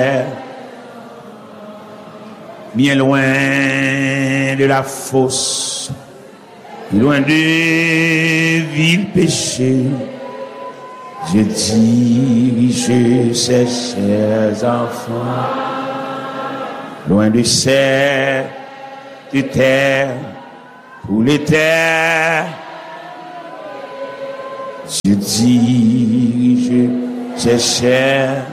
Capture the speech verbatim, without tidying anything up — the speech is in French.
bien loin de la fosse, loin de vil péché, je dirige ces chers enfants, loin de cette terre, pour les terres, je dirige ces chers